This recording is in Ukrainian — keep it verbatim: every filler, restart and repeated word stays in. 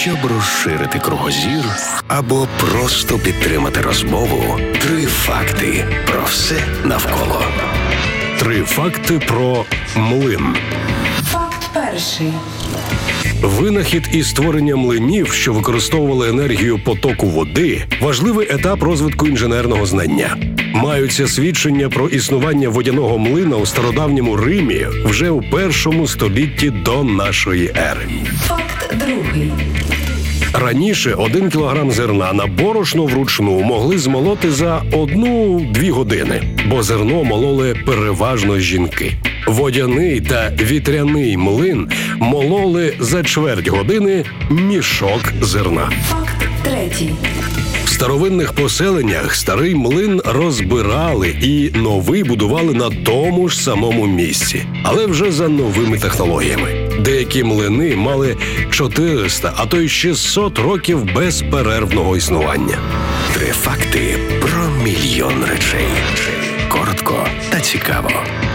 Щоб розширити кругозір або просто підтримати розмову, три факти про все навколо. Три факти про млин. Факт перший. Винахід і створення млинів, що використовували енергію потоку води, важливий етап розвитку інженерного знання. Маються свідчення про існування водяного млина у стародавньому Римі вже у першому столітті до нашої ери. Факт другий. Раніше один кілограм зерна на борошно вручну могли змолоти за одну-дві години, бо зерно мололи переважно жінки. Водяний та вітряний млин мололи за чверть години мішок зерна. Факт третій. В старовинних поселеннях старий млин розбирали і новий будували на тому ж самому місці, але вже за новими технологіями. Деякі млини мали чотириста, а то й шістсот років безперервного існування. Три факти про мільйон речей. Коротко та цікаво.